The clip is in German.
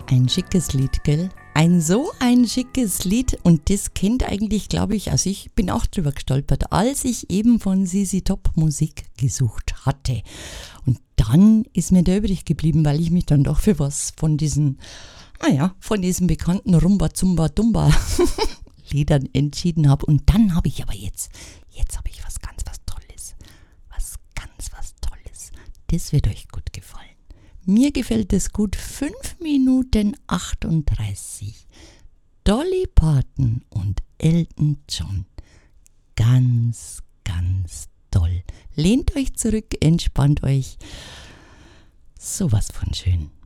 Ein schickes Lied, gell? Ein schickes Lied, und das kennt eigentlich, glaube ich, also ich bin auch drüber gestolpert, als ich eben von ZZ Top Musik gesucht hatte. Und dann ist mir der übrig geblieben, weil ich mich dann doch für was von diesen, von diesen bekannten Rumba Zumba Dumba Liedern entschieden habe. Und dann habe ich aber jetzt habe ich was Tolles. Was Tolles. Das wird euch gut gefallen. Mir gefällt es gut. 5 Minuten 38. Dolly Parton und Elton John. Ganz, ganz toll. Lehnt euch zurück, entspannt euch. Sowas von schön.